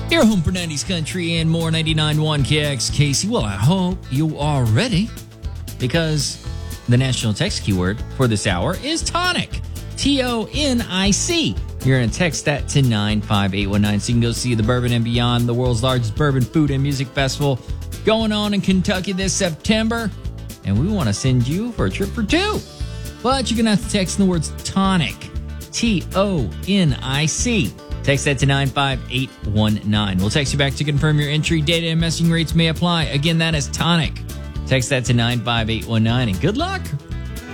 Your home for 90s country and more. 99.1 KXKC. Well, I hope you are ready, because the national text keyword for this hour is tonic. TONIC. You're going to text that to 95819 so you can go see the Bourbon and Beyond, the world's largest bourbon food and music festival, going on in Kentucky this September. And we want to send you for a trip for two. But you're going to have to text in the words tonic. TONIC. Text that to 95819. We'll text you back to confirm your entry. Data and messaging rates may apply. Again, that is tonic. Text that to 95819, and good luck.